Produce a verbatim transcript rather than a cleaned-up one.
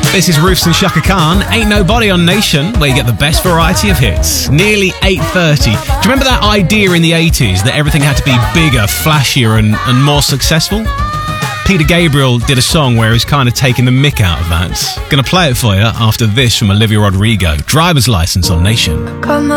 This is Roofs and Shaka Khan. Ain't Nobody on Nation, where you get the best variety of hits. Nearly eight thirty. Do you remember that idea in the eighties that everything had to be bigger, flashier and, and more successful? Peter Gabriel did a song where he's kind of taking the mick out of that. Gonna play it for you after this from Olivia Rodrigo. Driver's License on Nation. Got my